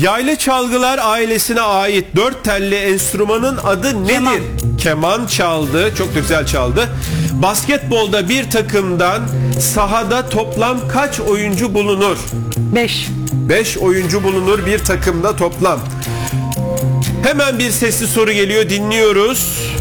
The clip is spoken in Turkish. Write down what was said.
Yaylı çalgılar ailesine ait 4 telli enstrümanın adı nedir? Keman. Keman çaldı. Çok da güzel çaldı. Basketbolda bir takımdan sahada toplam kaç oyuncu bulunur? 5. 5 oyuncu bulunur bir takımda toplam. Hemen bir sesli soru geliyor, dinliyoruz.